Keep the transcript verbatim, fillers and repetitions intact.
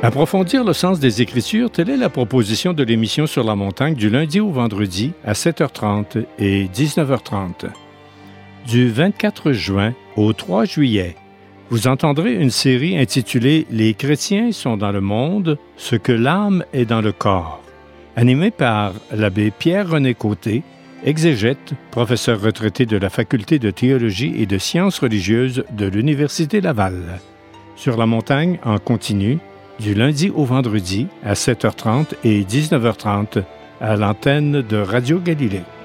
Approfondir le sens des Écritures, telle est la proposition de l'émission Sur la montagne du lundi au vendredi à sept heures trente et dix-neuf heures trente. Du vingt-quatre juin au trois juillet, vous entendrez une série intitulée « Les chrétiens sont dans le monde, ce que l'âme est dans le corps », animée par l'abbé Pierre-René Côté, exégète, professeur retraité de la Faculté de théologie et de sciences religieuses de l'Université Laval. Sur la montagne, en continu, du lundi au vendredi à sept heures trente et dix-neuf heures trente à l'antenne de Radio Galilée.